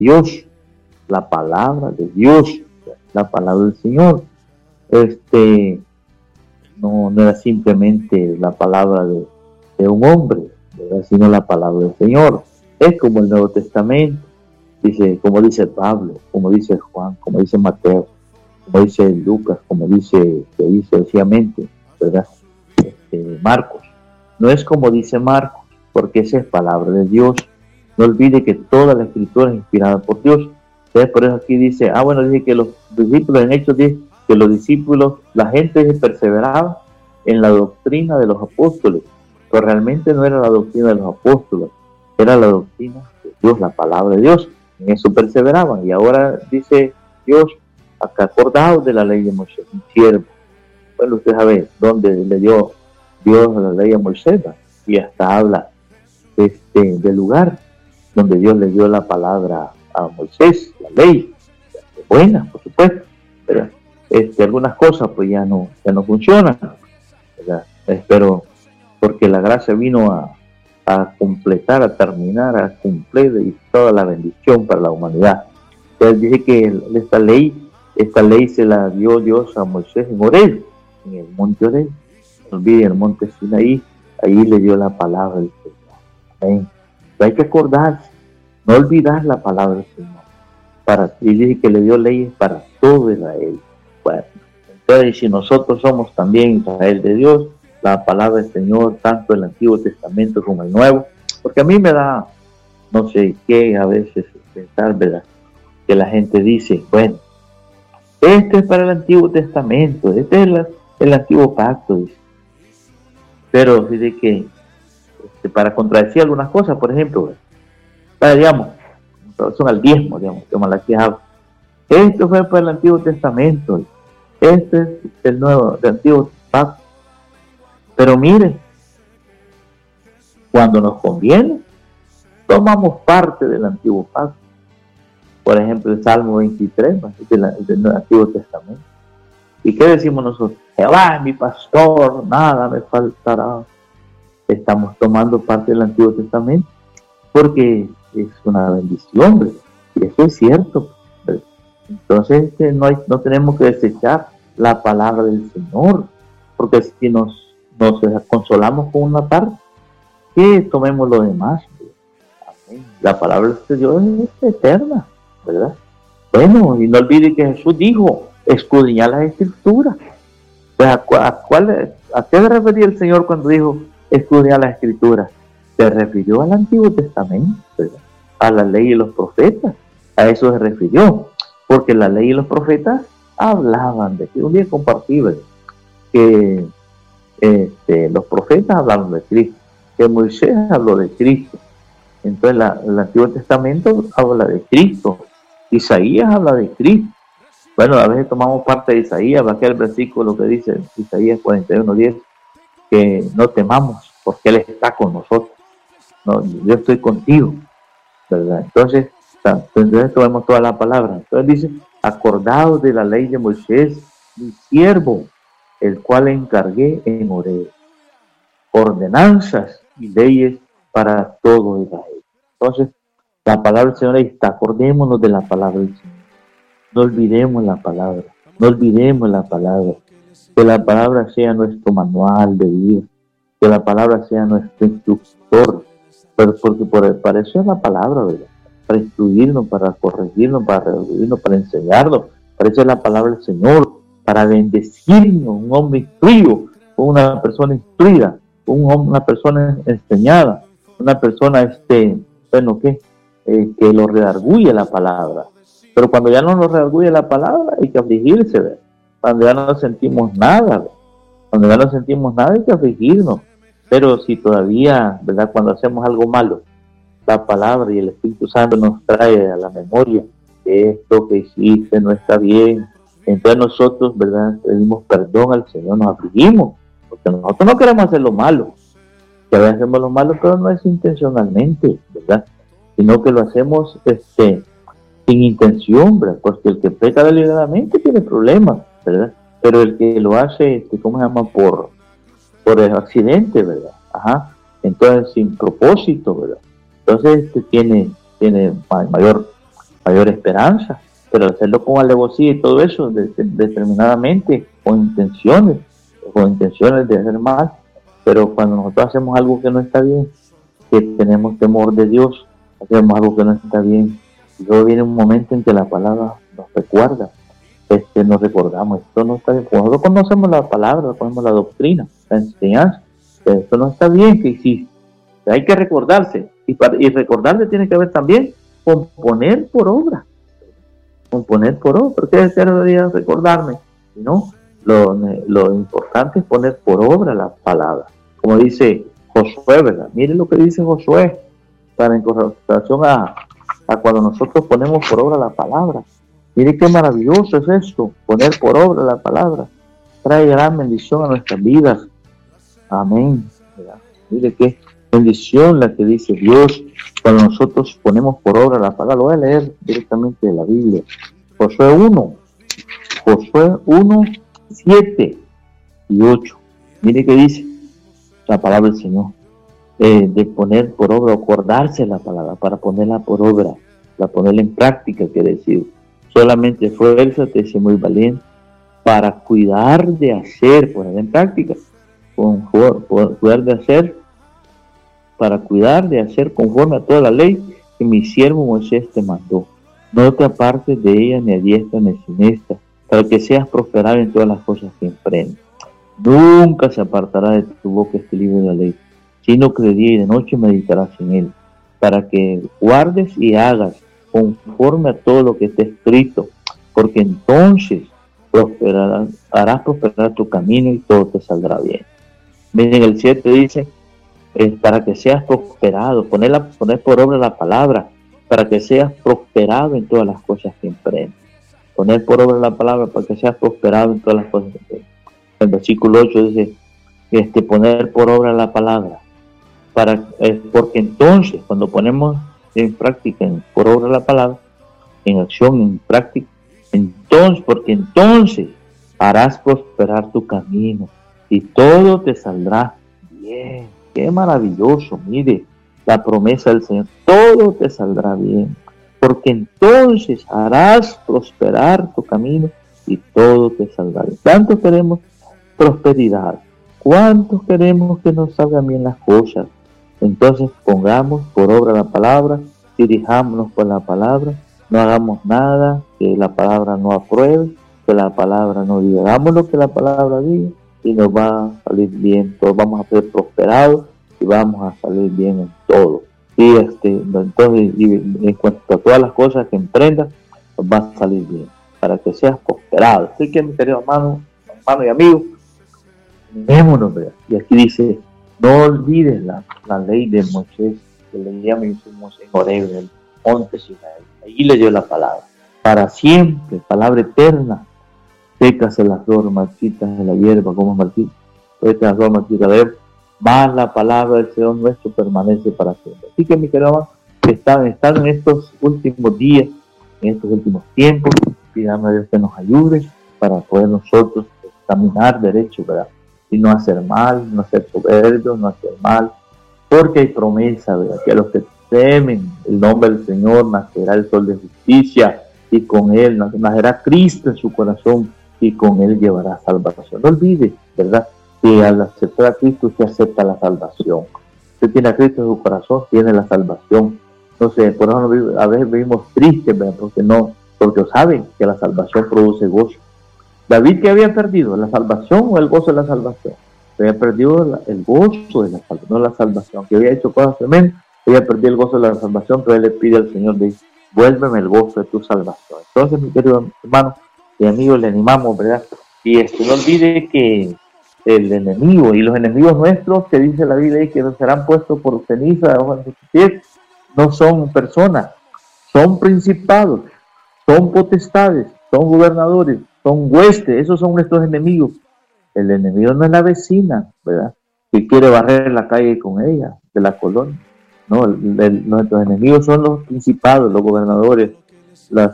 Dios, la palabra de Dios, la palabra del Señor. No era simplemente la palabra de un hombre, ¿verdad? Sino la palabra del Señor. Es como el Nuevo Testamento, dice, como dice Pablo, como dice Juan, como dice Mateo, como dice Lucas, como dice sencillamente, ¿verdad? Marcos. No es como dice Marcos, porque esa es palabra de Dios. No olvide que toda la escritura es inspirada por Dios. Entonces, por eso aquí dice, dice que los discípulos, en Hechos dice que los discípulos, la gente perseveraba en la doctrina de los apóstoles, pero realmente no era la doctrina de los apóstoles, era la doctrina de Dios, la palabra de Dios. En eso perseveraban. Y ahora dice Dios, acá acordados de la ley de Moisés, un siervo. Bueno, usted sabe dónde le dio Dios la ley a Moisés, y hasta habla del lugar donde Dios le dio la palabra a Moisés, la ley, buena, por supuesto, pero algunas cosas pues ya no funcionan, ¿verdad? Espero, porque la gracia vino a completar, a terminar, a cumplir y toda la bendición para la humanidad. Entonces dice que esta ley se la dio Dios a Moisés en Horeb, en el monte Horeb. No olviden, el monte Sinaí, ahí le dio la palabra del Señor. Amén. Hay que acordarse, no olvidar la palabra del Señor. Y dice que le dio leyes para todo Israel. Bueno, entonces si nosotros somos también Israel de Dios, la palabra del Señor, tanto el Antiguo Testamento como el Nuevo, porque a mí me da, no sé qué, a veces pensar, ¿verdad? Que la gente dice, bueno, este es para el Antiguo Testamento, este es el Antiguo Pacto, dice. Pero dice que para contradecir algunas cosas, por ejemplo, digamos, son al diezmo, digamos, como la que habla. Esto fue para el Antiguo Testamento, este es el Antiguo Pacto. Pero mire, cuando nos conviene, tomamos parte del Antiguo Pacto. Por ejemplo, el Salmo 23, del Antiguo Testamento. ¿Y qué decimos nosotros? Jehová es mi pastor, nada me faltará. Estamos tomando parte del Antiguo Testamento porque es una bendición, ¿verdad? Y eso es cierto, ¿verdad? Entonces no tenemos que desechar la palabra del Señor, porque si nos consolamos con una parte, que tomemos lo demás, ¿verdad? La palabra de Dios es eterna, ¿verdad? Bueno, y no olvide que Jesús dijo, escudriñar las Escrituras. ¿A qué se refería el Señor cuando dijo escudriñar las Escrituras? Se refirió al Antiguo Testamento, ¿verdad? A la ley y los profetas, a eso se refirió, porque la ley y los profetas hablaban de que un día compartí, ¿verdad? Que los profetas hablaron de Cristo, que Moisés habló de Cristo. Entonces el Antiguo Testamento habla de Cristo, Isaías habla de Cristo. Bueno, a veces tomamos parte de Isaías, va a quedar el versículo que dice Isaías 41:10, que no temamos porque Él está con nosotros. No, yo estoy contigo, ¿verdad? Entonces tomemos toda la palabra. Entonces dice, acordaos de la ley de Moisés, mi siervo, el cual encargué en Horeb, ordenanzas y leyes para todo Israel. Entonces, la palabra del Señor ahí está, acordémonos de la palabra del Señor. No olvidemos la palabra, no olvidemos la palabra. Que la palabra sea nuestro manual de vida, que la palabra sea nuestro instructor, pero porque para eso es la palabra, ¿verdad? Para instruirnos, para corregirnos, para redarguirnos, para enseñarnos. Para eso es la palabra del Señor, para bendecirnos. Un hombre instruido, una persona instruida, una persona enseñada, una persona, que lo redarguye la palabra. Pero cuando ya no nos redarguye la palabra, hay que afligirse, ¿verdad? Cuando ya no sentimos nada, ¿verdad? Cuando ya no sentimos nada, hay que afligirnos. Pero si todavía, ¿verdad? Cuando hacemos algo malo, la palabra y el Espíritu Santo nos trae a la memoria que esto que hiciste no está bien, entonces nosotros, ¿verdad? Pedimos perdón al Señor, nos afligimos, porque nosotros no queremos hacer lo malo, que a veces hacemos lo malo, pero no es intencionalmente, ¿verdad? Sino que lo hacemos sin intención, ¿verdad? Porque el que peca deliberadamente tiene problemas, ¿verdad? Pero el que lo hace, ¿cómo se llama? Por el accidente, ¿verdad? Ajá. Entonces, sin propósito, ¿verdad? Entonces, tiene mayor mayor esperanza. Pero hacerlo con alevosía y todo eso, determinadamente, con intenciones de hacer mal. Pero cuando nosotros hacemos algo que no está bien, que tenemos temor de Dios, hacemos algo que no está bien, y luego viene un momento en que la palabra nos recuerda, nos recordamos, esto no está bien. Nosotros conocemos la palabra, conocemos la doctrina, la enseñanza, pero esto no está bien que hiciste. Hay que recordarse, y recordarse tiene que ver también con poner por obra. ¿Por qué debería recordarme? ¿No? Lo importante es poner por obra la palabra. Como dice Josué, ¿verdad? Miren lo que dice Josué, para en relación a cuando nosotros ponemos por obra la palabra. Mire qué maravilloso es esto, poner por obra la palabra. Trae gran bendición a nuestras vidas. Amén. ¿Verdad? Mire qué bendición la que dice Dios cuando nosotros ponemos por obra la palabra. Lo voy a leer directamente de la Biblia. Josué 1, 7 y 8. Mire qué dice la palabra del Señor. De poner por obra, acordarse la palabra, para ponerla por obra, para ponerla en práctica, quiere decir, solamente esfuérzate, sé muy valiente, para cuidar de hacer, poner en práctica, para cuidar de hacer conforme a toda la ley que mi siervo Moisés te mandó. No te apartes de ella ni a diestra ni a siniestra, para que seas prosperado en todas las cosas que emprendas. Nunca se apartará de tu boca este libro de la ley, sino que de día y de noche meditarás en él, para que guardes y hagas conforme a todo lo que está escrito, porque entonces harás prosperar tu camino y todo te saldrá bien. Miren, el 7 dice, para que seas prosperado, poner por obra la palabra, para que seas prosperado en todas las cosas que emprendas. Poner por obra la palabra para que seas prosperado en todas las cosas que emprendas. El versículo 8 dice, poner por obra la palabra, porque entonces, cuando ponemos en práctica, por obra la palabra, en acción, en práctica, porque entonces harás prosperar tu camino y todo te saldrá bien. Qué maravilloso, mire, la promesa del Señor, todo te saldrá bien, porque entonces harás prosperar tu camino y todo te saldrá bien. ¿Cuántos queremos prosperidad? ¿Cuántos queremos que nos salgan bien las cosas? Entonces pongamos por obra la palabra, dirijámonos por la palabra, no hagamos nada que la palabra no apruebe, que la palabra no diga, hagamos lo que la palabra diga y nos va a salir bien, todos vamos a ser prosperados y vamos a salir bien en todo. Y entonces, en cuanto a todas las cosas que emprendas, nos va a salir bien, para que seas prosperado. Así que, mi querido hermano y amigo, animémonos, ¿verdad? Y aquí dice, no olvides la ley de Moisés, que leíamos en Horeb, en el monte Sinaí. Allí le dio la palabra, para siempre, palabra eterna. Sécase las flores marchitas de la hierba, como marchitas, las flores marchitas de la hierba, más la palabra del Señor nuestro permanece para siempre. Así que, mi querido hermano, que están en estos últimos días, en estos últimos tiempos, pidamos a Dios que nos ayude para poder nosotros caminar derecho, ¿verdad? Y no hacer mal, no ser soberbios, no hacer mal, porque hay promesa, ¿verdad? Que a los que temen el nombre del Señor nacerá el sol de justicia, y con él nacerá Cristo en su corazón, y con él llevará salvación. No olvide, ¿verdad?, que al aceptar a Cristo usted acepta la salvación. Usted tiene a Cristo en su corazón, tiene la salvación. No sé, por eso a veces vivimos tristes, ¿verdad? Porque saben que la salvación produce gozo. David, ¿qué había perdido? ¿La salvación o el gozo de la salvación? Había perdido el gozo de la salvación, no la salvación, que había hecho cosas tremendas, había perdido el gozo de la salvación, pero él le pide al Señor, dice, vuélveme el gozo de tu salvación. Entonces, mi querido hermano y amigo, le animamos, ¿verdad? Y no olvide que el enemigo y los enemigos nuestros, que dice la Biblia, que nos serán puestos por ceniza debajo de sus pies, no son personas, son principados, son potestades, son gobernadores, son huestes, esos son nuestros enemigos. El enemigo no es la vecina, ¿verdad?, que quiere barrer la calle con ella, de la colonia. No, nuestros enemigos son los principados, los gobernadores, las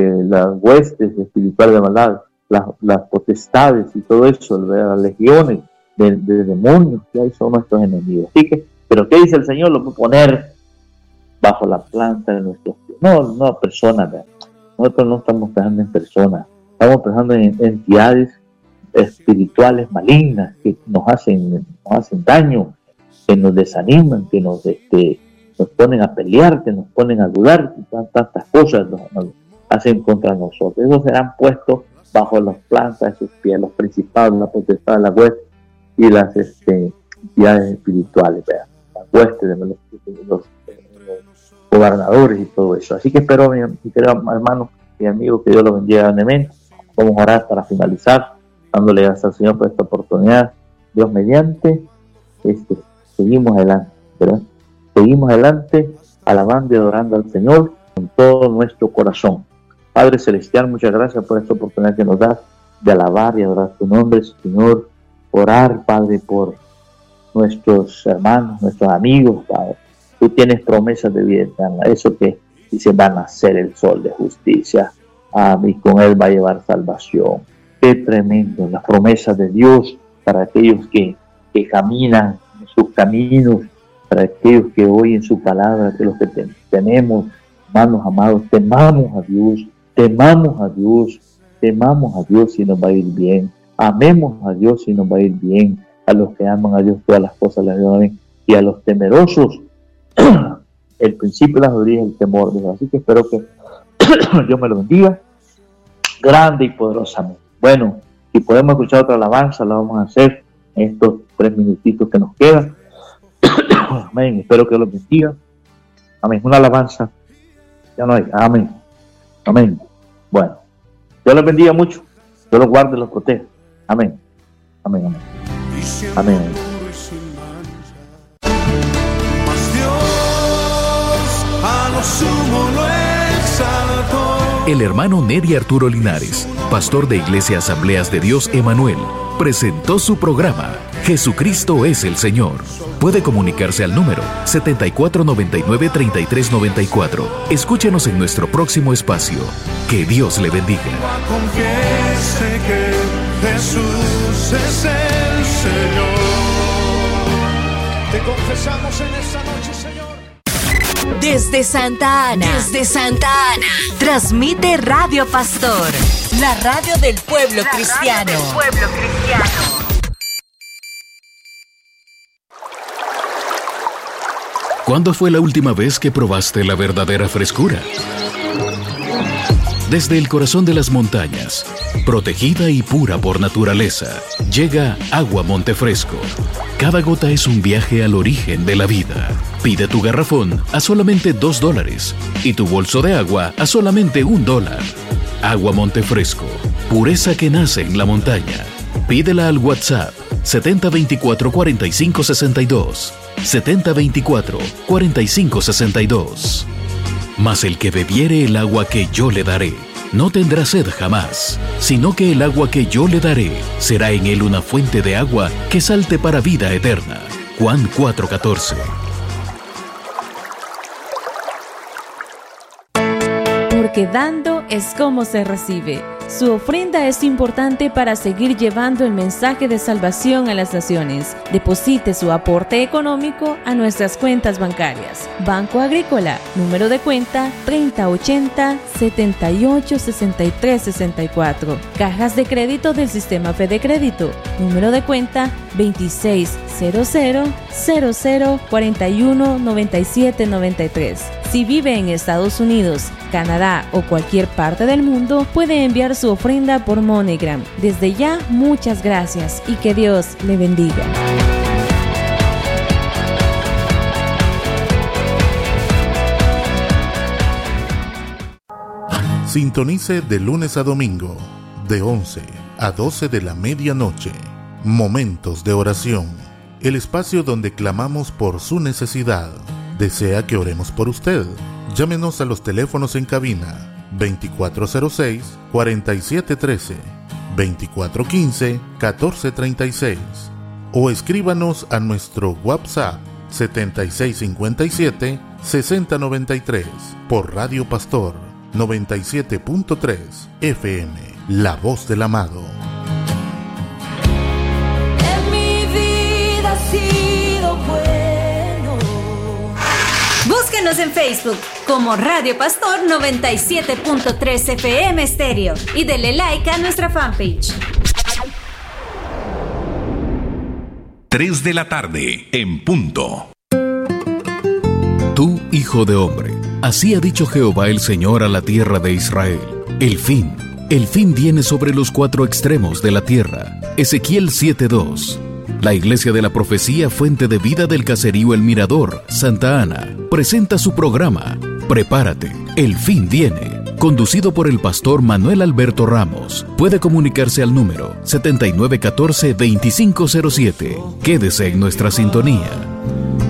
huestes espirituales de maldad, las potestades y todo eso, ¿verdad?, las legiones de demonios que hay son nuestros enemigos. Así que, pero ¿qué dice el Señor? Lo puede poner bajo la planta de nuestros pies. no personas, ¿verdad? Nosotros no estamos pensando en personas, estamos pensando en entidades espirituales malignas que nos hacen daño, que nos desaniman, que nos ponen a pelear, que nos ponen a dudar, tantas cosas nos hacen contra nosotros. Esos serán puestos bajo las plantas, los principados, la potestad de la hueste y las entidades espirituales, ¿verdad? Las huestes de los gobernadores y todo eso. Así que espero, mi querido hermano y amigo, que Dios lo bendiga grandemente. Vamos a orar para finalizar, dándole gracias al Señor por esta oportunidad. Dios mediante, seguimos adelante, ¿verdad? Seguimos adelante, alabando y adorando al Señor con todo nuestro corazón. Padre Celestial, muchas gracias por esta oportunidad que nos das de alabar y adorar tu nombre, Señor. Orar, Padre, por nuestros hermanos, nuestros amigos, Padre. Tú tienes promesas de vida eterna, eso que dice, va a nacer el sol de justicia, y con él va a llevar salvación. Qué tremendo, las promesas de Dios para aquellos que caminan en sus caminos, para aquellos que oyen su palabra, que los que tenemos, hermanos amados, temamos a Dios y nos va a ir bien. Amemos a Dios y nos va a ir bien. A los que aman a Dios, todas las cosas les van bien. Y a los temerosos, el principio de la sabiduría es el temor de Dios. Así que espero que Dios me lo bendiga grande y poderosamente. Bueno, si podemos escuchar otra alabanza, la vamos a hacer en estos 3 minutitos que nos quedan. Amén. Espero que los bendiga. Amén. Una alabanza. Ya no hay. Amén. Amén. Bueno, Dios los bendiga mucho. Dios los guarde y los proteja. Amén. Amén. Amén. Amén. El hermano Neri Arturo Linares, pastor de Iglesia Asambleas de Dios Emanuel, presentó su programa Jesucristo es el Señor. Puede comunicarse al número 7499-3394. Escúchenos en nuestro próximo espacio. Que Dios le bendiga. Confiese que Jesús es el Señor. Te confesamos en esta noche, Señor. Desde Santa Ana, transmite Radio Pastor, la radio del pueblo cristiano. ¿Cuándo fue la última vez que probaste la verdadera frescura? Desde el corazón de las montañas, protegida y pura por naturaleza, llega Agua Montefresco. Cada gota es un viaje al origen de la vida. Pide tu garrafón a solamente $2 y tu bolso de agua a solamente $1. Agua Montefresco, pureza que nace en la montaña. Pídela al WhatsApp 7024-4562. 7024-4562. Mas el que bebiere el agua que yo le daré, no tendrá sed jamás, sino que el agua que yo le daré será en él una fuente de agua que salte para vida eterna. Juan 4:14. Porque dando es como se recibe. Su ofrenda es importante para seguir llevando el mensaje de salvación a las naciones. Deposite su aporte económico a nuestras cuentas bancarias. Banco Agrícola, número de cuenta 3080-786364. Cajas de crédito del Sistema Fede Crédito, número de cuenta 260000419793. Si vive en Estados Unidos, Canadá o cualquier parte del mundo, puede enviar su ofrenda por MoneyGram. Desde ya, muchas gracias y que Dios le bendiga. Sintonice de lunes a domingo, de 11 a 12 de la medianoche. Momentos de oración. El espacio donde clamamos por su necesidad. ¿Desea que oremos por usted? Llámenos a los teléfonos en cabina 2406-4713, 2415-1436 o escríbanos a nuestro WhatsApp 7657-6093 por Radio Pastor 97.3 FM, La Voz del Amado. En mi vida ha sido bueno. Búsquenos Búscanos en Facebook como Radio Pastor 97.3 FM Estéreo y dele like a nuestra fanpage. 3 de la tarde, en punto. Tú, hijo de hombre, así ha dicho Jehová el Señor a la tierra de Israel. El fin viene sobre los 4 extremos de la tierra. Ezequiel 7:2. La Iglesia de la Profecía Fuente de Vida del Caserío El Mirador, Santa Ana, presenta su programa Prepárate, el fin viene, conducido por el pastor Manuel Alberto Ramos. Puede comunicarse al número 7914-2507. Quédese en nuestra sintonía.